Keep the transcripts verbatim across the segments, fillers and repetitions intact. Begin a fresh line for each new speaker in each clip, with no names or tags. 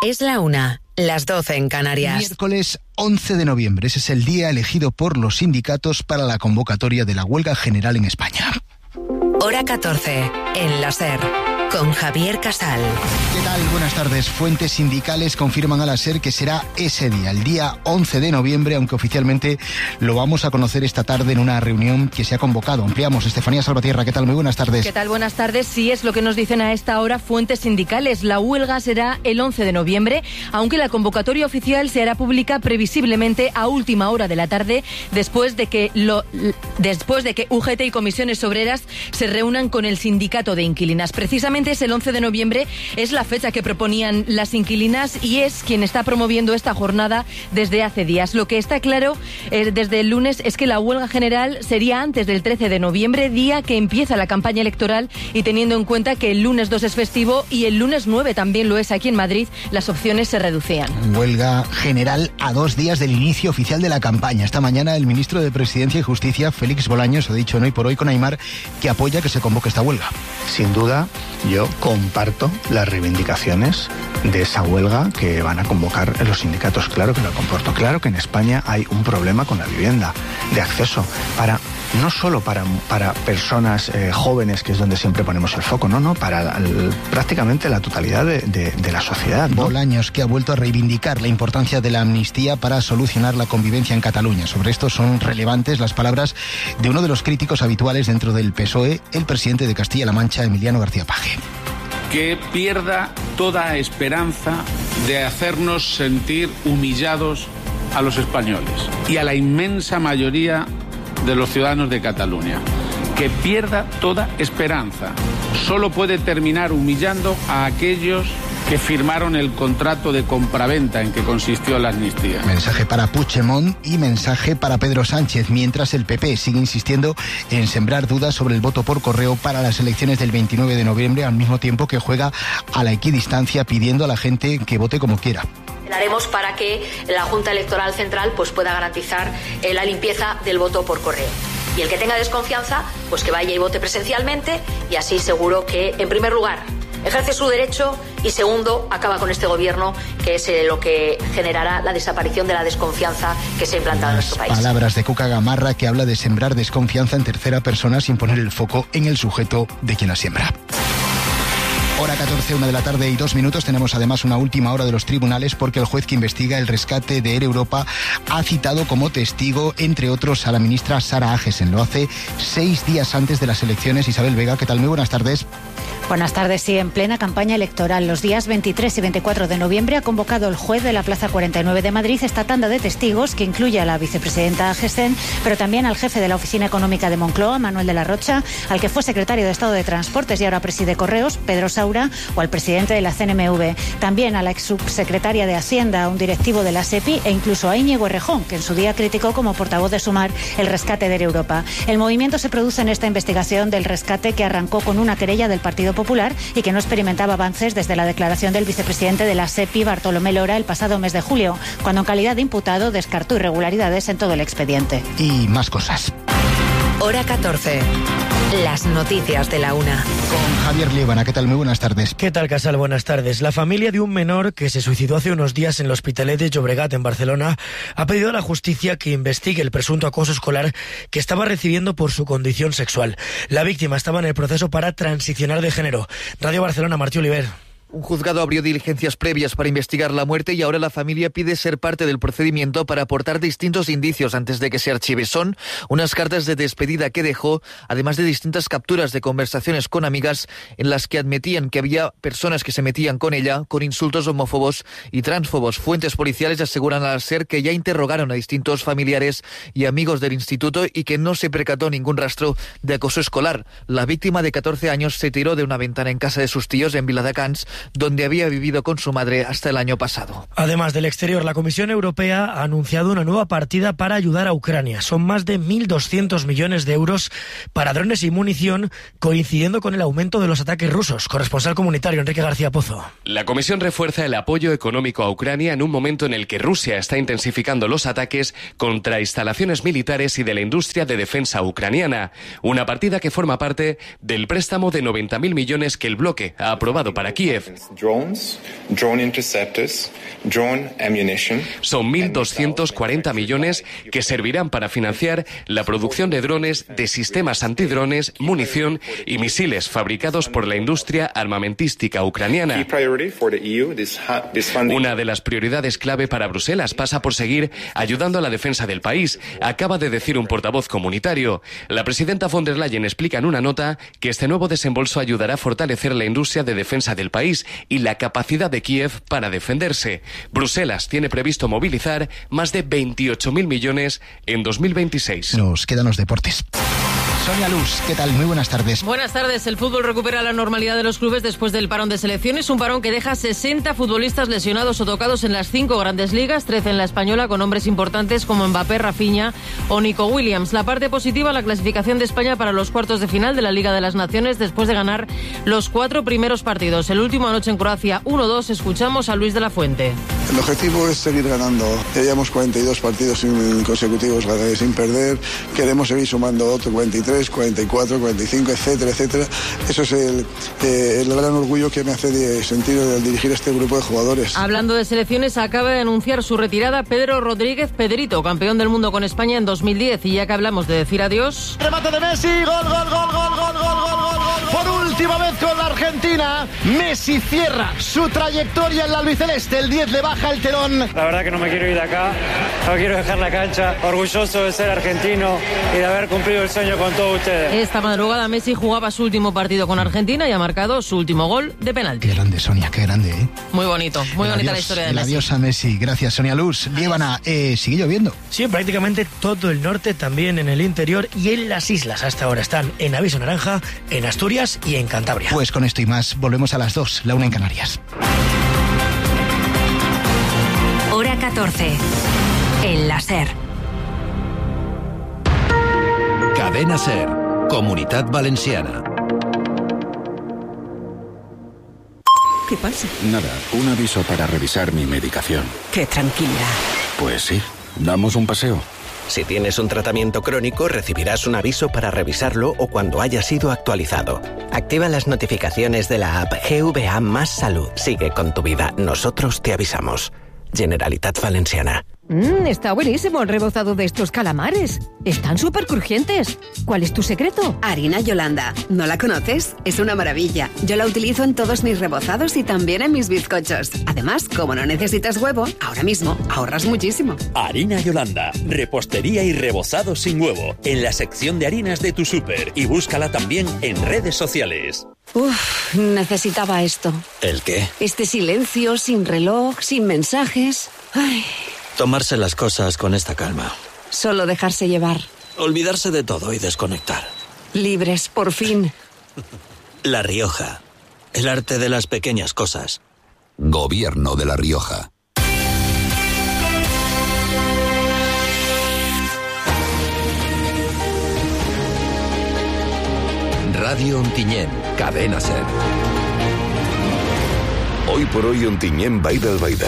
Es la una, las doce en Canarias.
Miércoles once de noviembre. Ese es el día elegido por los sindicatos para la convocatoria de la huelga general en España.
Hora catorce, en la SER, con Javier Casal.
¿Qué tal? Buenas tardes. Fuentes sindicales confirman a la SER que será ese día, el día once de noviembre, aunque oficialmente lo vamos a conocer esta tarde en una reunión que se ha convocado. Ampliamos. Estefanía Salvatierra, ¿qué tal? Muy buenas tardes.
¿Qué tal? Buenas tardes. Sí, es lo que nos dicen a esta hora fuentes sindicales. La huelga será el once de noviembre, aunque la convocatoria oficial se hará pública previsiblemente a última hora de la tarde, después de que, lo, después de que U G T y comisiones obreras se reúnan con el sindicato de inquilinas. Precisamente es el once de noviembre, es la fecha que proponían las inquilinas y es quien está promoviendo esta jornada desde hace días. Lo que está claro eh, desde el lunes es que la huelga general sería antes del trece de noviembre, día que empieza la campaña electoral, y teniendo en cuenta que el lunes dos es festivo y el lunes nueve también lo es aquí en Madrid, las opciones se reducían.
Huelga general a dos días del inicio oficial de la campaña. Esta mañana el ministro de Presidencia y Justicia, Félix Bolaños, ha dicho en Hoy por Hoy con Aimar que apoya que se convoque esta huelga.
Sin duda, yo comparto las reivindicaciones de esa huelga que van a convocar los sindicatos. Claro que lo comporto. Claro que en España hay un problema con la vivienda, de acceso, para no solo para, para personas eh, jóvenes, que es donde siempre ponemos el foco, no, no, para el, prácticamente la totalidad de, de, de la sociedad, ¿no?
Bolaños, que ha vuelto a reivindicar la importancia de la amnistía para solucionar la convivencia en Cataluña. Sobre esto son relevantes las palabras de uno de los críticos habituales dentro del P S O E, el presidente de Castilla-La Mancha, Emiliano García Paje.
Que pierda toda esperanza de hacernos sentir humillados a los españoles y a la inmensa mayoría de los ciudadanos de Cataluña. Que pierda toda esperanza. Solo puede terminar humillando a aquellos que firmaron el contrato de compraventa en que consistió la amnistía.
Mensaje para Puigdemont y mensaje para Pedro Sánchez, mientras el P P sigue insistiendo en sembrar dudas sobre el voto por correo para las elecciones del veintinueve de noviembre, al mismo tiempo que juega a la equidistancia pidiendo a la gente que vote como quiera.
Lo haremos para que la Junta Electoral Central pues, pueda garantizar eh, la limpieza del voto por correo. Y el que tenga desconfianza, pues que vaya y vote presencialmente, y así seguro que, en primer lugar, ejerce su derecho y, segundo, acaba con este gobierno, que es eh, lo que generará la desaparición de la desconfianza que se ha implantado en nuestro país.
Palabras de Cuca Gamarra, que habla de sembrar desconfianza en tercera persona sin poner el foco en el sujeto de quien la siembra. Hora catorce, una de la tarde y dos minutos. Tenemos además una última hora de los tribunales, porque el juez que investiga el rescate de Air Europa ha citado como testigo, entre otros, a la ministra Sara Agesen. Lo hace seis días antes de las elecciones. Isabel Vega, ¿qué tal? Muy buenas tardes.
Buenas tardes. Sí, en plena campaña electoral, los días veintitrés y veinticuatro de noviembre, ha convocado el juez de la Plaza cuarenta y nueve de Madrid esta tanda de testigos, que incluye a la vicepresidenta Agesen, pero también al jefe de la Oficina Económica de Moncloa, Manuel de la Rocha, al que fue secretario de Estado de Transportes y ahora preside Correos, Pedro Saura, o al presidente de la C N M V. También a la ex subsecretaria de Hacienda, a un directivo de la SEPI, e incluso a Íñigo Errejón, que en su día criticó como portavoz de Sumar el rescate de Air Europa. El movimiento se produce en esta investigación del rescate, que arrancó con una querella del Partido Popular y que no experimentaba avances desde la declaración del vicepresidente de la SEPI, Bartolomé Lora, el pasado mes de julio, cuando en calidad de imputado descartó irregularidades en todo el expediente.
Y más cosas.
Hora catorce. Las noticias de la una.
Con Javier Líbana. ¿Qué tal? Muy buenas tardes.
¿Qué tal, Casal? Buenas tardes. La familia de un menor que se suicidó hace unos días en el Hospitalet de Llobregat, en Barcelona, ha pedido a la justicia que investigue el presunto acoso escolar que estaba recibiendo por su condición sexual. La víctima estaba en el proceso para transicionar de género. Radio Barcelona, Martí Oliver.
Un juzgado abrió diligencias previas para investigar la muerte y ahora la familia pide ser parte del procedimiento para aportar distintos indicios antes de que se archive. Son unas cartas de despedida que dejó, además de distintas capturas de conversaciones con amigas en las que admitían que había personas que se metían con ella con insultos homófobos y transfobos. Fuentes policiales aseguran al SER que ya interrogaron a distintos familiares y amigos del instituto y que no se percató ningún rastro de acoso escolar. La víctima, de catorce años, se tiró de una ventana en casa de sus tíos en Viladecans, donde había vivido con su madre hasta el año pasado.
Además del exterior, la Comisión Europea ha anunciado una nueva partida para ayudar a Ucrania. Son más de mil doscientos millones de euros para drones y munición, coincidiendo con el aumento de los ataques rusos. Corresponsal comunitario, Enrique García Pozo.
La Comisión refuerza el apoyo económico a Ucrania en un momento en el que Rusia está intensificando los ataques contra instalaciones militares y de la industria de defensa ucraniana. Una partida que forma parte del préstamo de noventa mil millones que el bloque ha aprobado para Kiev.
Drones, drone interceptors, drone ammunition.
Son mil doscientos cuarenta millones que servirán para financiar la producción de drones, de sistemas antidrones, munición y misiles fabricados por la industria armamentística ucraniana. Una de las prioridades clave para Bruselas pasa por seguir ayudando a la defensa del país, acaba de decir un portavoz comunitario. La presidenta von der Leyen explica en una nota que este nuevo desembolso ayudará a fortalecer la industria de defensa del país y la capacidad de Kiev para defenderse. Bruselas tiene previsto movilizar más de veintiocho mil millones en dos mil veintiséis.
Nos quedan los deportes. Sonia Luz, ¿qué tal? Muy buenas tardes.
Buenas tardes. El fútbol recupera la normalidad de los clubes después del parón de selecciones, un parón que deja sesenta futbolistas lesionados o tocados en las cinco grandes ligas, trece en la española, con nombres importantes como Mbappé, Rafinha o Nico Williams. La parte positiva, la clasificación de España para los cuartos de final de la Liga de las Naciones después de ganar los cuatro primeros partidos. El último anoche en Croacia, uno dos. Escuchamos a Luis de la Fuente.
El objetivo es seguir ganando. Ya llevamos cuarenta y dos partidos consecutivos sin perder. Queremos seguir sumando otro cuarenta y tres, cuarenta y cuatro, cuarenta y cinco, etcétera, etcétera. Eso es el, eh, el gran orgullo que me hace de sentir al dirigir este grupo de jugadores.
Hablando de selecciones, acaba de anunciar su retirada Pedro Rodríguez Pedrito, campeón del mundo con España en dos mil diez. Y ya que hablamos de decir adiós...
Remate de Messi, gol, gol, gol, gol, gol, gol, gol, gol, gol. Por última vez con la Argentina, Messi cierra su trayectoria en la albiceleste. El diez le baja el telón.
La verdad que no me quiero ir de acá, no quiero dejar la cancha. Orgulloso de ser argentino y de haber cumplido el sueño con todos ustedes.
Esta madrugada Messi jugaba su último partido con Argentina y ha marcado su último gol de penalti.
Qué grande, Sonia, qué grande, ¿eh?
Muy bonito, muy
el
bonita
adiós,
la historia de
el
Messi.
Adiós a Messi. Gracias, Sonia Luz. Líbana, eh, ¿sigue lloviendo?
Sí, prácticamente todo el norte, también en el interior y en las islas. Hasta ahora están en aviso naranja, en Asturias y en Cantabria.
Pues con esto y más, volvemos a las dos, la una en Canarias.
Hora catorce. En la SER.
Cadena SER. Comunitat Valenciana.
¿Qué pasa?
Nada, un aviso para revisar mi medicación.
Qué tranquilidad.
Pues sí, damos un paseo.
Si tienes un tratamiento crónico, recibirás un aviso para revisarlo o cuando haya sido actualizado. Activa las notificaciones de la app G V A más Salud. Sigue con tu vida. Nosotros te avisamos. Generalitat Valenciana.
Mmm, está buenísimo el rebozado de estos calamares. Están súper crujientes. ¿Cuál es tu secreto?
Harina Yolanda. ¿No la conoces? Es una maravilla. Yo la utilizo en todos mis rebozados y también en mis bizcochos. Además, como no necesitas huevo, ahora mismo ahorras muchísimo.
Harina Yolanda. Repostería y rebozado sin huevo. En la sección de harinas de tu súper. Y búscala también en redes sociales.
Uf, necesitaba esto.
¿El qué?
Este silencio, sin reloj, sin mensajes. Ay.
Tomarse las cosas con esta calma.
Solo dejarse llevar.
Olvidarse de todo y desconectar.
Libres, por fin.
La Rioja. El arte de las pequeñas cosas.
Gobierno de La Rioja. Radio Ontinyent, Cadena SER.
Hoy por hoy Ontinyent Baida al Baida.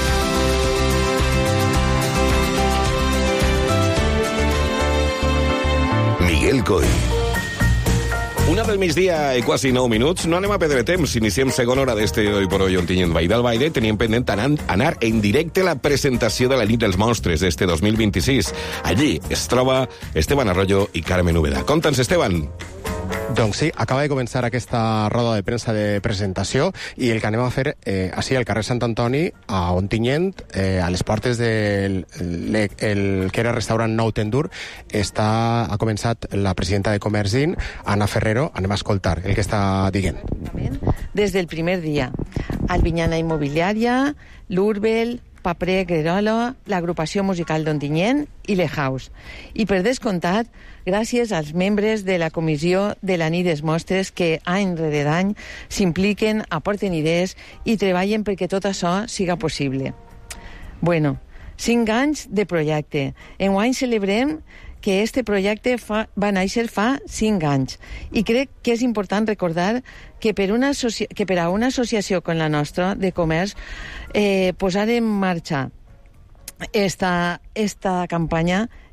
Miguel Coy.
Una del migdia i quasi nou minuts. No anem a perdre temps. Iniciem segona hora d'este Hoy por Hoy Ontinyent Baida al Baida. Teníem pendent anar en directe a la presentació de la nit dels monstres d'este dos mil vint-i-sis. Allí es troba Esteban Arroyo i Carmen Úbeda. Conta'ns, Esteban.
Doncs sí, acaba de començar aquesta roda de premsa de presentació i el que anem a fer eh, així al carrer Sant Antoni, a Ontinyent, eh, a les portes del el, el, que era restaurant Nou Tendur, està, ha començat la presidenta de Comercint, Anna Ferrero. Anem a escoltar el que està dient.
Des del primer dia, Albinyana Immobiliària, l'Urbel, Papré Grerola, l'agrupació musical d'Ontinyent i Le House. I per descomptat, gràcies als membres de la comissió de la nit dels mostres que any rere any s'impliquen, aporten idees i treballen perquè tot això siga possible. Bueno, cinc anys de projecte. Enguany celebrem que este projecte fa, va néixer fa cinc anys i crec que és important recordar que per, una que per a una associació com la nostra de comerç eh, posar en marxa esta, esta campanya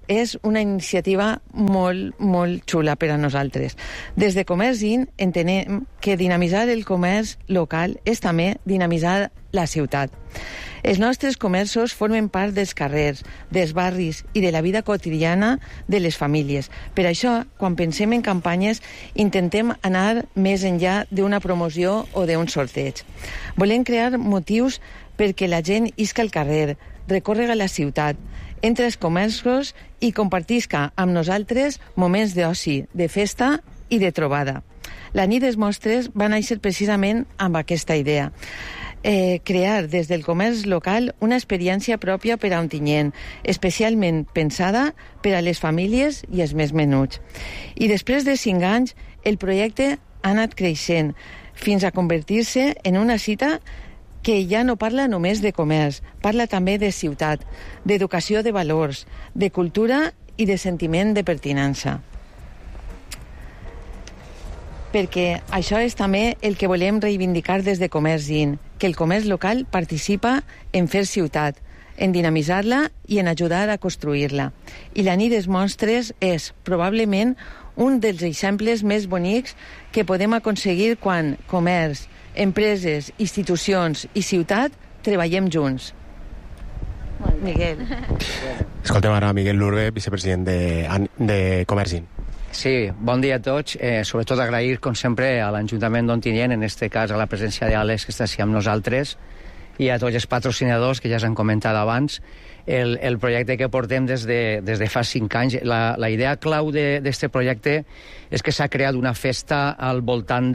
és una iniciativa molt, molt xula per a nosaltres. Des de Comerç-In entenem que dinamitzar el comerç local és també dinamitzar la ciutat. Els nostres comerços formen part dels carrers, dels barris i de la vida quotidiana de les famílies. Per això, quan pensem en campanyes, intentem anar més enllà d'una promoció o d'un sorteig. Volem crear motius perquè la gent isca al carrer, recórrega la ciutat, entre els comerços i compartisca amb nosaltres moments d'oci, de festa i de trobada. La nit dels mostres va néixer precisament amb aquesta idea. Eh, crear des del comerç local una experiència pròpia per a Ontinyent, especialment pensada per a les famílies i els més menuts. I després de cinc anys, el projecte ha anat creixent fins a convertir-se en una cita que ja no parla només de comerç, parla també de ciutat, d'educació de valors, de cultura i de sentiment de pertinença. Perquè això és també el que volem reivindicar des de Comerç-In, que el comerç local participa en fer ciutat, en dinamitzar-la i en ajudar a construir-la. I la nit dels monstres és, probablement, un dels exemples més bonics que podem aconseguir quan comerç, empreses, institucions i ciutat treballem junts. Miguel.
Escoltem ara Miguel Lurbe, vicepresident de, de Comerç-In.
Sí, bon dia a tots. Eh, sobretot agrair, com sempre, a l'Ajuntament d'Ontinyent, en aquest cas a la presència d'Àlex, que està així amb nosaltres, i a tots els patrocinadors que ja s'han comentat abans, el, el projecte que portem des de, des de fa cinc anys. La, la idea clau d'aquest projecte és que s'ha creat una festa al voltant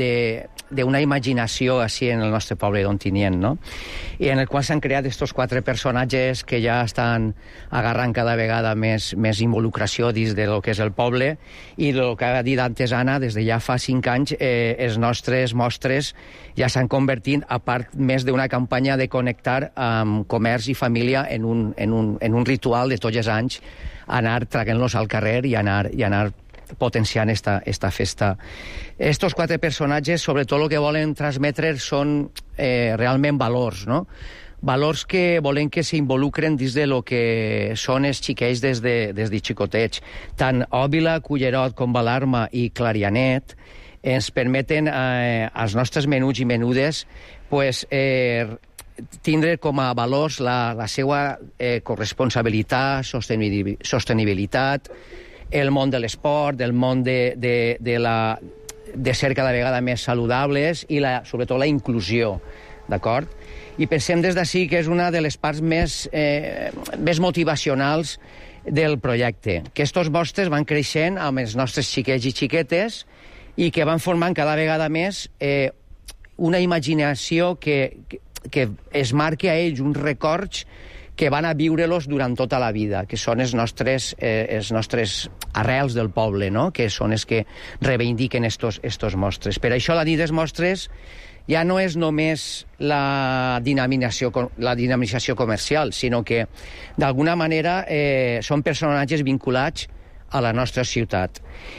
d'una imaginació així en el nostre poble d'Ontinyent, no? I en el qual s'han creat aquests quatre personatges que ja estan agarrant cada vegada més, més involucració dins de lo que és el poble, i el que ha dit antes Anna, des de ja fa cinc anys eh, els nostres mostres ja s'han convertit, a part més d'una campanya de connectar amb comerç i família en un, en un, en un ritual de tots els anys, anar traient-los al carrer i anar, i anar potenciant esta, esta festa. Estos quatre personatges, sobretot el que volen transmetre són eh, realment valors, no? Valors que volem que s'involucren dins de lo que són els xiquets des de, des de xicotets. Tant Òbila, Cullerot com Balarma i Clarianet ens permeten eh, als nostres menuts i menudes pues, eh, tindre com a valors la, la seva eh, corresponsabilitat, sostenibilitat, el món de l'esport, el món de, de, de, la, de ser cada vegada més saludables i la, sobretot la inclusió, d'acord? I pensem des d'ací que és una de les parts més, eh, més motivacionals del projecte, que estos mostres van creixent amb els nostres xiquets i xiquetes i que van formant cada vegada més eh, una imaginació que, que, que es marqui a ells uns records que van a viure-los durant tota la vida, que són els nostres, eh, els nostres arrels del poble, no? Que són els que reivindiquen estos, estos mostres. Per això la nit dels mostres ja no és només la dinamització, la dinamització comercial, sinó que d'alguna manera eh, són personatges vinculats a la nostra ciutat.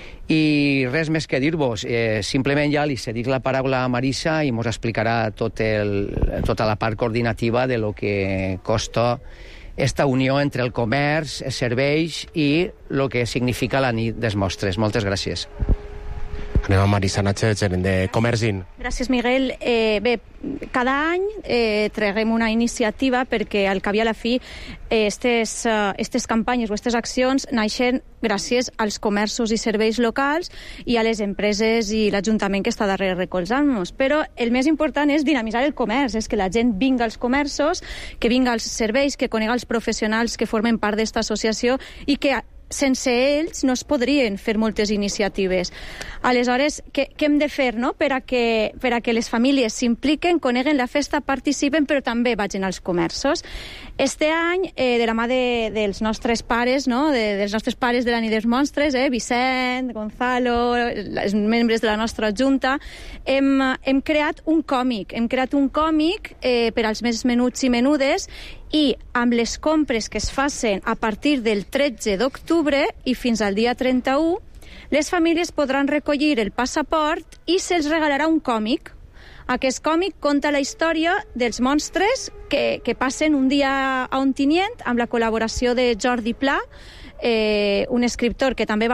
I res més que dir-vos, eh, simplement ja li cedik la paraula a Marisa i mos explicarà tot el, tota la part coordinativa de lo que costa esta unió entre el comerç, els serveis i el que significa la nit dels mostres. Moltes gràcies.
Anem a Marisa Natchez, gerent de Comerç-In.
Gràcies, Miguel. Eh, bé, cada any eh, traguem una iniciativa perquè al cap i a la fi aquestes eh, estes campanyes o aquestes accions naixen gràcies als comerços i serveis locals i a les empreses i l'Ajuntament que està darrere recolzant-nos. Però el més important és dinamitzar el comerç, és que la gent vinga als comerços, que vinga als serveis, que conega els professionals que formen part d'esta associació i que sense ells no es podrien fer moltes iniciatives. Aleshores, què, què hem de fer, no? per, a que, per a que les famílies s'impliquen, coneguen la festa, participen, però també vagin als comerços. Este any, eh, de la mà de, dels nostres pares, no? de, dels nostres pares de la nit dels monstres, eh? Vicent, Gonzalo, els membres de la nostra junta, hem, hem creat un còmic. Hem creat un còmic eh, per als més menuts i menudes, i amb les compres que es facin a partir del tretze d'octubre i fins al dia trenta-u, les famílies podran recollir el passaport i se'ls regalarà un còmic. Aquest còmic conta la història dels monstres que, que passen un dia a Ontinyent amb la col·laboració de Jordi Pla, eh, un escriptor que també va